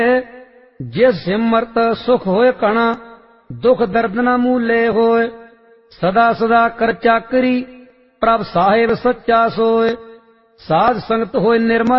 जिस सिमरत सुख होए कणा, दुख दर्द न मूले होए। सदा सदा कर चाकरी, प्रभ साहिब सच्चा सोए। साध संगत होए निर्मल,